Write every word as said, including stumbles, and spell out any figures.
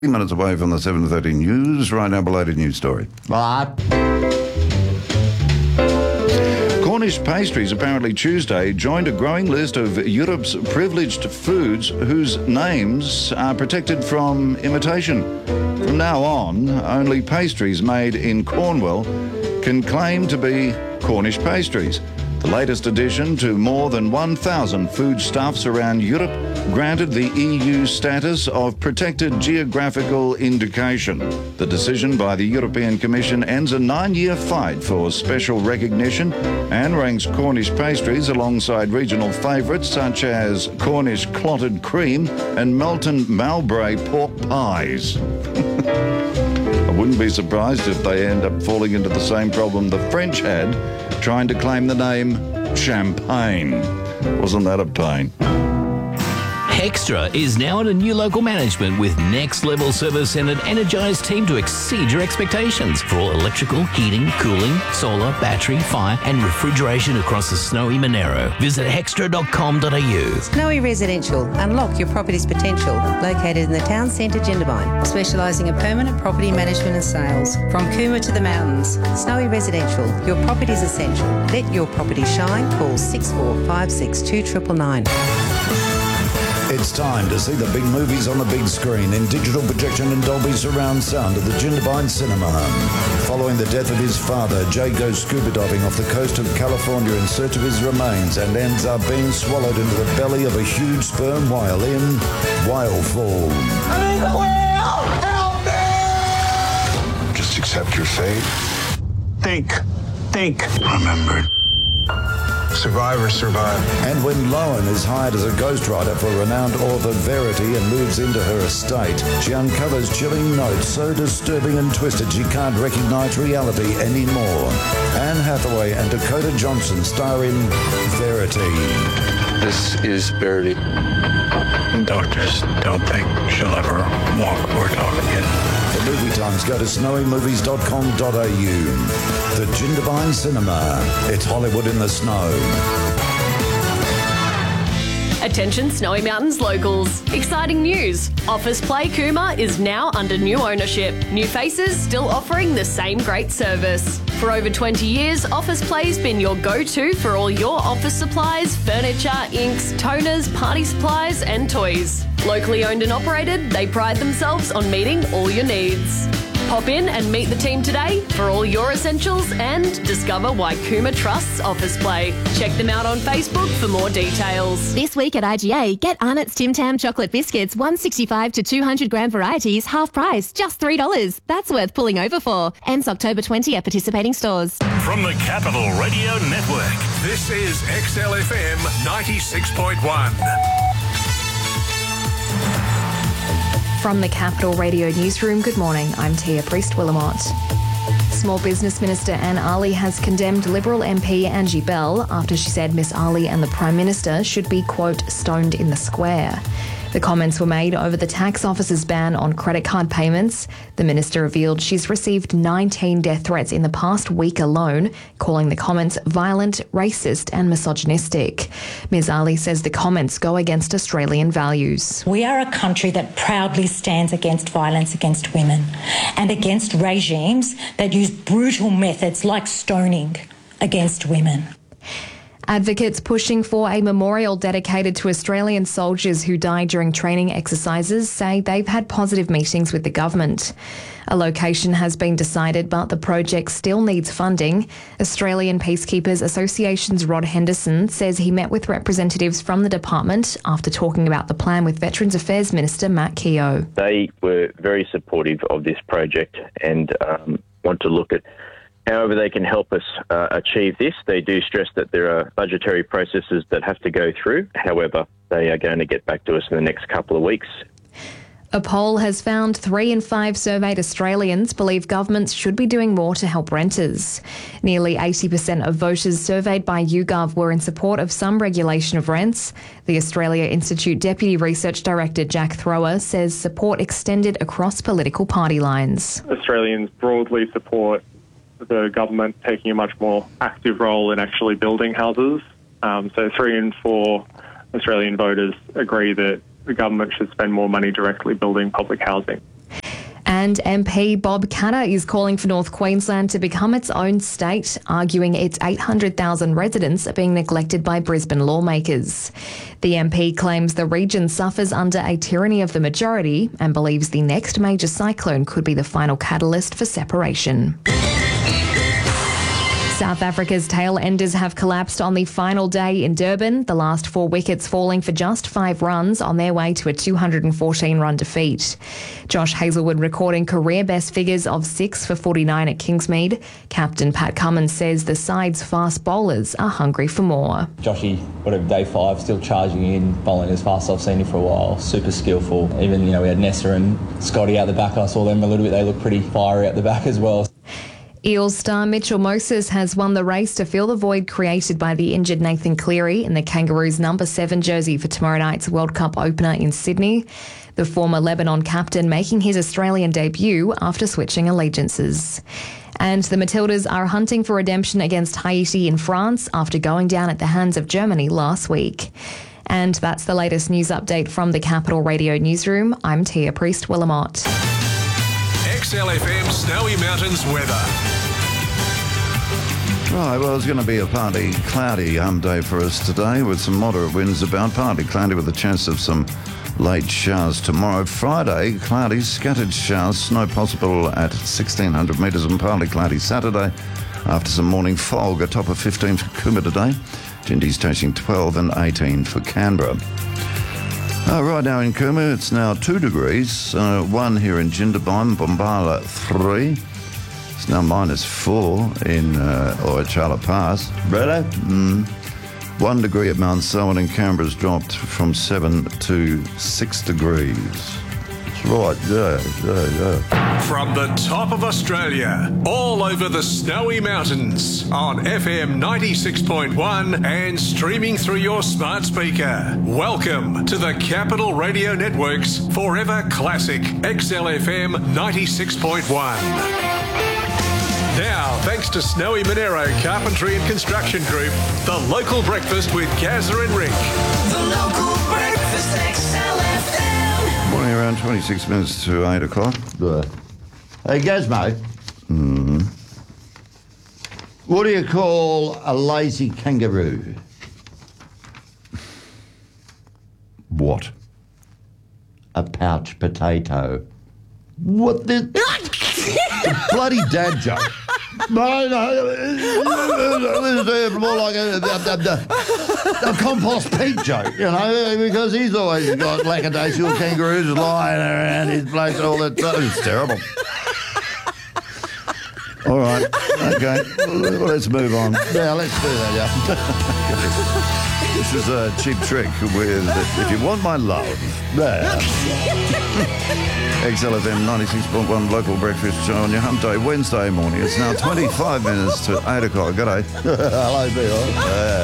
minutes away from the seven thirty news. Right now, belated news story. What? Cornish Pastries apparently Tuesday joined a growing list of Europe's privileged foods whose names are protected from imitation. From now on, only pastries made in Cornwall can claim to be Cornish pastries. The latest addition to more than one thousand foodstuffs around Europe granted the E U status of protected geographical indication. The decision by the European Commission ends a nine-year fight for special recognition and ranks Cornish pastries alongside regional favourites such as Cornish clotted cream and Melton Mowbray pork pies. I wouldn't be surprised if they end up falling into the same problem the French had, trying to claim the name champagne. Wasn't that a pain? Hextra is now at a new local management with next-level service and an energised team to exceed your expectations for all electrical, heating, cooling, solar, battery, fire and refrigeration across the snowy Monero. Visit hextra dot com dot a u. Snowy Residential. Unlock your property's potential. Located in the town centre, Jindabyne. Specialising in permanent property management and sales. From Cooma to the mountains. Snowy Residential. Your property's essential. Let your property shine. Call six four five six two nine nine nine. It's time to see the big movies on the big screen in digital projection and Dolby surround sound at the Jindabyne Cinema. Following the death of his father, Jay goes scuba diving off the coast of California in search of his remains and ends up being swallowed into the belly of a huge sperm whale in Whale Fall. I need the whale! Help me! Just accept your fate. Think. Think. Remember. Survivors survive. And when Lowen is hired as a ghostwriter for renowned author Verity and moves into her estate, she uncovers chilling notes so disturbing and twisted she can't recognise reality anymore. Anne Hathaway and Dakota Johnson star in Verity. This is Verity. Doctors don't think she'll ever walk or talk again. For movie times, go to snowy movies dot com dot a u. The Jindabyne Cinema. It's Hollywood in the snow. Attention Snowy Mountains locals. Exciting news. Office Play Cooma is now under new ownership. New faces still offering the same great service. For over twenty years, Office Play's been your go-to for all your office supplies, furniture, inks, toners, party supplies and toys. Locally owned and operated, they pride themselves on meeting all your needs. Pop in and meet the team today for all your essentials and discover why Cooma trusts Office Play. Check them out on Facebook for more details. This week at I G A, get Arnott's Tim Tam chocolate biscuits, one sixty-five to two hundred gram varieties, half price, just three dollars. That's worth pulling over for. Ends October twentieth at participating stores. From the Capital Radio Network, this is X L F M ninety-six point one. From the Capital Radio Newsroom, good morning. I'm Tia Priest-Willamot. Small Business Minister Anne Aly has condemned Liberal M P Angie Bell after she said Miss Aly and the Prime Minister should be, quote, stoned in the square. The comments were made over the tax office's ban on credit card payments. The minister revealed she's received nineteen death threats in the past week alone, calling the comments violent, racist and misogynistic. Miz Aly says the comments go against Australian values. We are a country that proudly stands against violence against women and against regimes that use brutal methods like stoning against women. Advocates pushing for a memorial dedicated to Australian soldiers who died during training exercises say they've had positive meetings with the government. A location has been decided, but the project still needs funding. Australian Peacekeepers Association's Rod Henderson says he met with representatives from the department after talking about the plan with Veterans Affairs Minister Matt Keogh. They were very supportive of this project and um, want to look at however they can help us uh, achieve this. They do stress that there are budgetary processes that have to go through. However, they are going to get back to us in the next couple of weeks. A poll has found three in five surveyed Australians believe governments should be doing more to help renters. Nearly eighty percent of voters surveyed by YouGov were in support of some regulation of rents. The Australia Institute Deputy Research Director Jack Thrower says support extended across political party lines. Australians broadly support the government taking a much more active role in actually building houses. Um, so three in four Australian voters agree that the government should spend more money directly building public housing. And M P Bob Katter is calling for North Queensland to become its own state, arguing its eight hundred thousand residents are being neglected by Brisbane lawmakers. The M P claims the region suffers under a tyranny of the majority and believes the next major cyclone could be the final catalyst for separation. South Africa's tail enders have collapsed on the final day in Durban, the last four wickets falling for just five runs on their way to a two hundred fourteen run defeat. Josh Hazelwood recording career best figures of six for forty-nine at Kingsmead. Captain Pat Cummins says the side's fast bowlers are hungry for more. Joshy, whatever, day five, still charging in, bowling as fast as I've seen him for a while. Super skillful. Even, you know, we had Nessa and Scotty out the back. I saw them a little bit. They look pretty fiery out the back as well. Eels star Mitchell Moses has won the race to fill the void created by the injured Nathan Cleary in the Kangaroos' number seven jersey for tomorrow night's World Cup opener in Sydney. The former Lebanon captain making his Australian debut after switching allegiances. And the Matildas are hunting for redemption against Haiti in France after going down at the hands of Germany last week. And that's the latest news update from the Capital Radio Newsroom. I'm Tia Priest-Willamott. X L F M Snowy Mountains weather. Right, well, it's going to be a partly cloudy um, day for us today with some moderate winds about, partly cloudy with a chance of some late showers tomorrow. Friday, cloudy, scattered showers, snow possible at sixteen hundred metres, and partly cloudy Saturday after some morning fog, a top of fifteen for Coombe today. Jindy's chasing twelve and eighteen for Canberra. Uh, right now in Coombe, it's now two degrees, uh, one here in Jindabyne, Bombala three. It's now minus four in uh, or at Charlotte Pass. Really? Mm. One degree at Mount Selwyn, and Canberra's dropped from seven to six degrees. That's right, yeah, yeah, yeah. From the top of Australia, all over the Snowy Mountains, on F M ninety-six point one and streaming through your smart speaker. Welcome to the Capital Radio Network's Forever Classic X L F M ninety-six point one. Now, thanks to Snowy Monero Carpentry and Construction Group, the local breakfast with Gazza and Rick. The local breakfast X L F M. Morning, around twenty-six minutes to eight o'clock. Uh, hey, Gazmo. Mm. What do you call a lazy kangaroo? What? A pouch potato. What the... bloody dad joke. No, no, it's more like a, a, a, a compost Pete joke, you know, because he's always got lackadaisical kangaroos lying around his place all the time. It's terrible. All right, okay, well, let's move on. Now, let's do that, yeah. This is a cheap trick with If You Want My Love. There. X L F M ninety-six point one local breakfast show on your hump day Wednesday morning. It's now twenty-five minutes to eight o'clock. G'day. Hello, Bill.